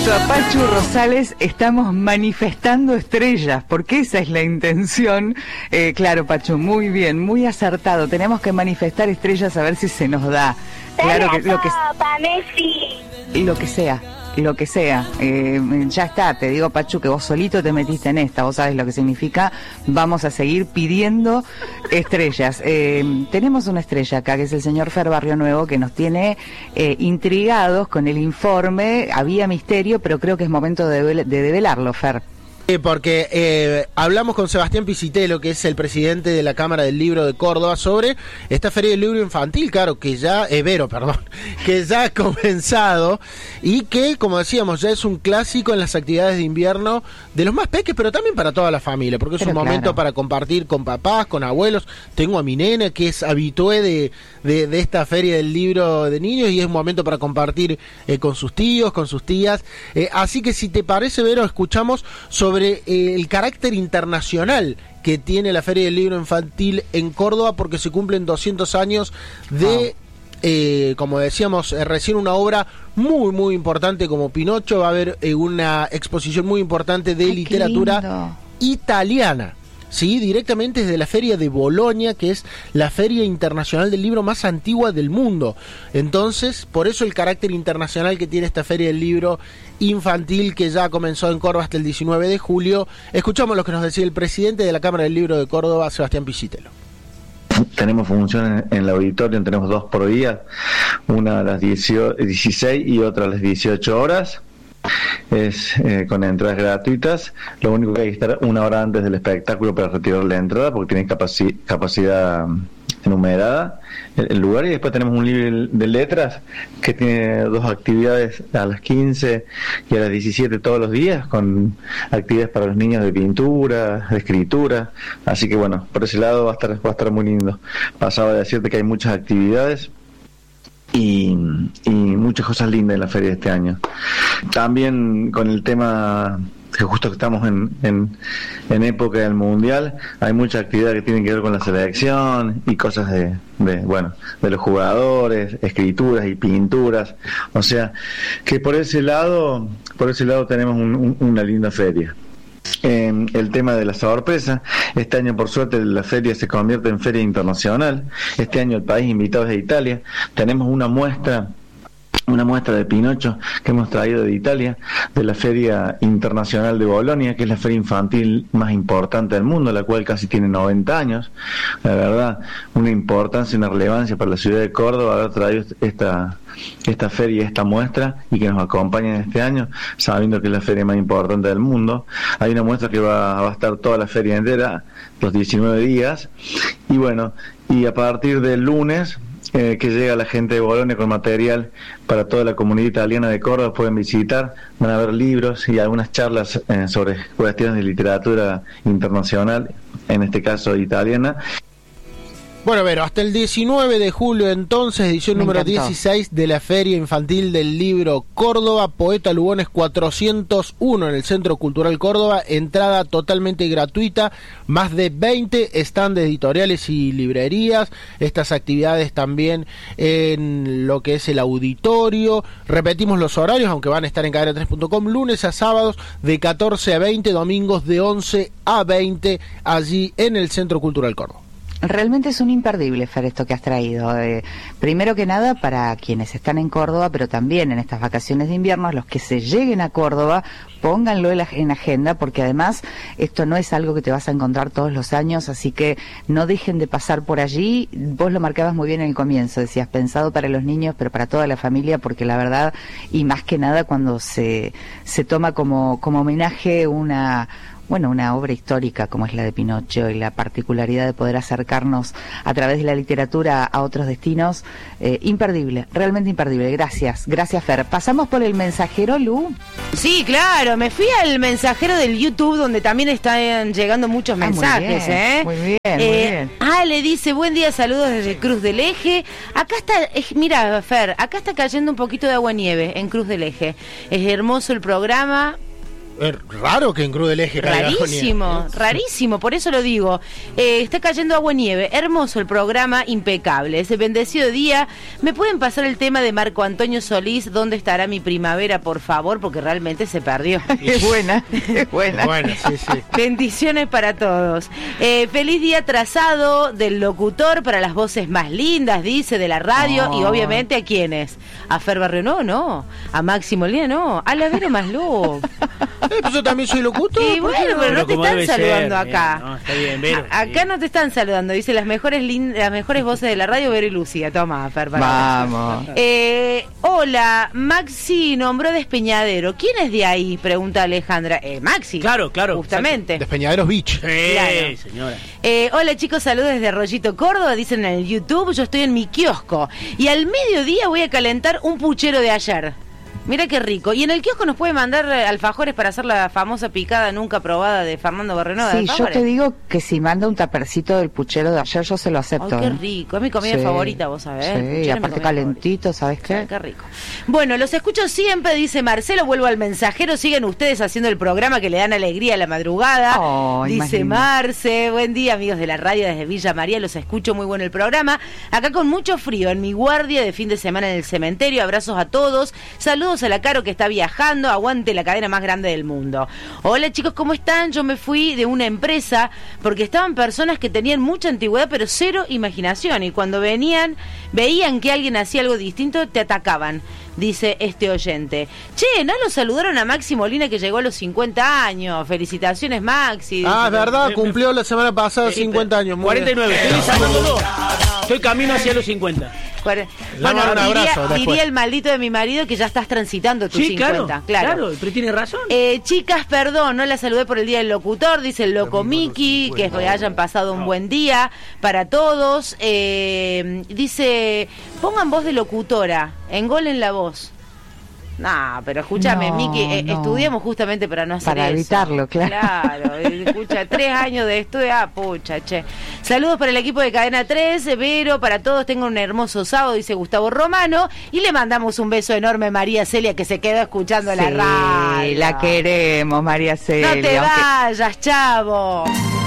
Junto a Pachu Rosales estamos manifestando estrellas, porque esa es la intención. Claro, Pachu, muy bien, muy acertado. Tenemos que manifestar estrellas a ver si se nos da. Claro que lo que sea. Ya está, te digo, Pachu, que vos solito te metiste en esta, vos sabés lo que significa. Vamos a seguir pidiendo estrellas. Tenemos una estrella acá, que es el señor Fer Barrio Nuevo, que nos tiene intrigados con el informe. Había misterio, pero creo que es momento de develarlo, Fer. Porque hablamos con Sebastián Pisitelo, que es el presidente de la Cámara del Libro de Córdoba, sobre esta feria del libro infantil, claro, que ya que ya ha comenzado y que, como decíamos, ya es un clásico en las actividades de invierno de los más peques, pero también para toda la familia, porque es un momento para compartir con papás, con abuelos. Tengo a mi nena que es habitué de esta feria del libro de niños y es un momento para compartir con sus tíos, con sus tías. Así que si te parece, Vero, escuchamos sobre el carácter internacional que tiene la Feria del Libro Infantil en Córdoba, porque se cumplen 200 años de, como decíamos recién, una obra muy, muy importante como Pinocho. Va a haber una exposición muy importante de literatura italiana. Sí, directamente desde la Feria de Bolonia, que es la feria internacional del libro más antigua del mundo. Entonces, por eso el carácter internacional que tiene esta Feria del Libro Infantil, que ya comenzó en Córdoba hasta el 19 de julio. Escuchamos lo que nos decía el presidente de la Cámara del Libro de Córdoba, Sebastián Pisitelo. Tenemos funciones en el auditorio, tenemos 2 por día, una a las 16 y otra a las 18 horas. Es con entradas gratuitas. Lo único que hay que estar 1 hora antes del espectáculo para retirar la entrada, porque tiene capacidad enumerada el lugar. Y después tenemos un libro de letras que tiene 2 actividades, a las 15 y a las 17 todos los días, con actividades para los niños de pintura, de escritura. Así que bueno, por ese lado va a estar muy lindo. Pasaba a decirte que hay muchas actividades y muchas cosas lindas en la feria de este año. También con el tema que justo que estamos en época del mundial, hay mucha actividad que tiene que ver con la selección y cosas de los jugadores, escrituras y pinturas. O sea que por ese lado tenemos una linda feria. El tema de la sorpresa, este año por suerte la feria se convierte en feria internacional. Este año el país invitado es de Italia. Tenemos una muestra de Pinocho que hemos traído de Italia, de la Feria Internacional de Bolonia, que es la feria infantil más importante del mundo, la cual casi tiene 90 años. La verdad, una importancia, una relevancia para la ciudad de Córdoba haber traído esta feria, esta muestra, y que nos acompañen este año, sabiendo que es la feria más importante del mundo. Hay una muestra que va a estar toda la feria entera, los 19 días, y bueno, y a partir del lunes, que llega la gente de Bolonia con material para toda la comunidad italiana de Córdoba, pueden visitar, van a ver libros y algunas charlas sobre cuestiones de literatura internacional, en este caso italiana. Bueno, Vero, hasta el 19 de julio entonces, edición número 16 de la Feria Infantil del Libro Córdoba, Poeta Lugones 401 en el Centro Cultural Córdoba, entrada totalmente gratuita, más de 20 stands editoriales y librerías, estas actividades también en lo que es el auditorio. Repetimos los horarios, aunque van a estar en cadena3.com, lunes a sábados de 14 a 20, domingos de 11 a 20, allí en el Centro Cultural Córdoba. Realmente es un imperdible, Fer, esto que has traído. Primero que nada, para quienes están en Córdoba, pero también en estas vacaciones de invierno, los que se lleguen a Córdoba, pónganlo en agenda, porque además esto no es algo que te vas a encontrar todos los años, así que no dejen de pasar por allí. Vos lo marcabas muy bien en el comienzo, decías, pensado para los niños, pero para toda la familia, porque la verdad, y más que nada cuando se toma como homenaje una obra histórica como es la de Pinocho, y la particularidad de poder acercarnos a través de la literatura a otros destinos, imperdible, realmente imperdible. Gracias, Fer. ¿Pasamos por el mensajero, Lu? Sí, claro, me fui al mensajero del YouTube, donde también están llegando muchos mensajes. Muy bien. Le dice, buen día, saludos desde Cruz del Eje. Acá está, mira, Fer, acá está cayendo un poquito de agua nieve en Cruz del Eje. Es hermoso el programa. Es raro que en Cruz del Eje caiga Rarísimo, nieve. rarísimo, por eso lo digo. Está cayendo agua y nieve, hermoso el programa, impecable. Ese bendecido día, ¿me pueden pasar el tema de Marco Antonio Solís? ¿Dónde estará mi primavera, por favor? Porque realmente se perdió. Es buena, es buena. Bueno, sí. Bendiciones para todos. Feliz día atrasado del locutor para las voces más lindas, dice, de la radio. Oh. Y obviamente, ¿a quiénes? A Fer Barrio, no. A Máximo Lía, no. A la Vero Maslow. Pues yo también soy locutor. Y ¿por qué bueno, no? pero no te como están debe saludando ser, acá. no, está bien, Vero. Acá no te están saludando. Dice las mejores voces de la radio, Vero y Lucía. Toma, Fer. Vamos. Hola, Maxi nombró Despeñadero. ¿Quién es de ahí? Pregunta Alejandra. Maxi. Claro, Justamente. Despeñaderos Beach. Claro. Señora. Hola chicos, saludos desde Arroyito, Córdoba, dicen en el YouTube. Yo estoy en mi kiosco y al mediodía voy a calentar un puchero de ayer. Mira qué rico. Y en el kiosco nos puede mandar alfajores para hacer la famosa picada nunca probada de Fernando Barrenoda. Sí, yo te digo que si manda un tapercito del puchero de ayer, yo se lo acepto. Ay, qué rico. Es mi comida Sí. favorita, vos sabés. El Sí, puchero y es mi aparte comida calentito, ¿sabes qué? favorita. Qué rico. Bueno, los escucho siempre, dice Marcelo. Vuelvo al mensajero. Siguen ustedes haciendo el programa que le dan alegría a la madrugada. Ay, más dice lindo. Marce. Buen día, amigos de la radio desde Villa María. Los escucho, muy bueno el programa. Acá con mucho frío, en mi guardia de fin de semana en el cementerio. Abrazos a todos. Saludos a la Caro que está viajando. Aguante la cadena más grande del mundo. Hola chicos, ¿cómo están? Yo me fui de una empresa porque estaban personas que tenían mucha antigüedad pero cero imaginación, y cuando veían que alguien hacía algo distinto, te atacaban, dice este oyente. Che, ¿no lo saludaron a Maxi Molina que llegó a los 50 años? Felicitaciones, Maxi. Ah, es verdad, cumplió la semana pasada 50 años. Muy 49. bien. Estoy saludándolo. Estoy camino hacia los 50. Bueno, Le mando un abrazo después. diría el maldito de mi marido que ya estás transitando tus Sí, 50. claro, pero tiene razón. Chicas, perdón, no la saludé por el día del locutor, dice el loco Miki, que hayan pasado un buen día para todos. Dice, pongan voz de locutora, engolen la voz. No, pero escúchame, No, Miki, no. estudiamos justamente para no hacer Para eso. evitarlo, claro. Claro, escucha, 3 años de estudio, pucha, che. Saludos para el equipo de Cadena 3, Vero, para todos, tengan un hermoso sábado, dice Gustavo Romano, y le mandamos un beso enorme a María Celia, que se quedó escuchando la radio. La queremos, María Celia. No te aunque- vayas, chavo.